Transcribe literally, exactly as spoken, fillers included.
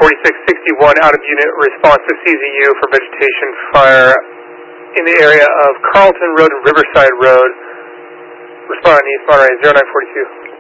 forty-six sixty-one out of unit response to C Z U for vegetation fire in the area of Carlton Road and Riverside Road. Respond on East Monterey zero nine four two.